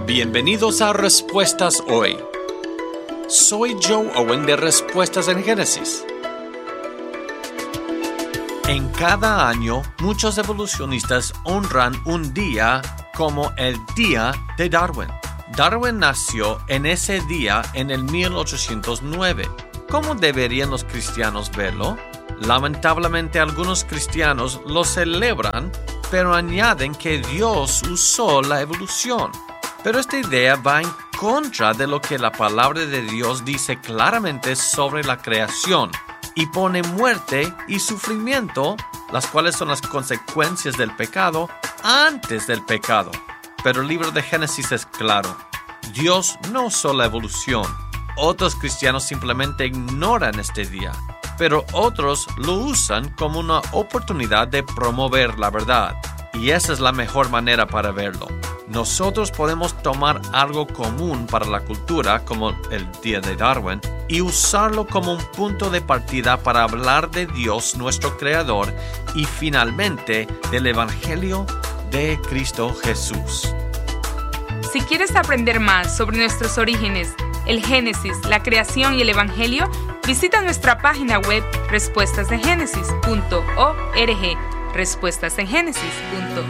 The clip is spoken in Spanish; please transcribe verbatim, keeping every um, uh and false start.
Bienvenidos a Respuestas Hoy. Soy Joe Owen de Respuestas en Génesis. En cada año, muchos evolucionistas honran un día como el Día de Darwin. Darwin nació en ese día en el mil ochocientos nueve. ¿Cómo deberían los cristianos verlo? Lamentablemente, algunos cristianos lo celebran, pero añaden que Dios usó la evolución. Pero esta idea va en contra de lo que la palabra de Dios dice claramente sobre la creación y pone muerte y sufrimiento, las cuales son las consecuencias del pecado, antes del pecado. Pero el libro de Génesis es claro. Dios no usó la evolución. Otros cristianos simplemente ignoran este día, pero otros lo usan como una oportunidad de promover la verdad. Y esa es la mejor manera para verlo. Nosotros podemos tomar algo común para la cultura, como el Día de Darwin, y usarlo como un punto de partida para hablar de Dios, nuestro Creador, y finalmente del Evangelio de Cristo Jesús. Si quieres aprender más sobre nuestros orígenes, el Génesis, la creación y el Evangelio, visita nuestra página web respuestas de génesis punto org. respuestas en génesis punto org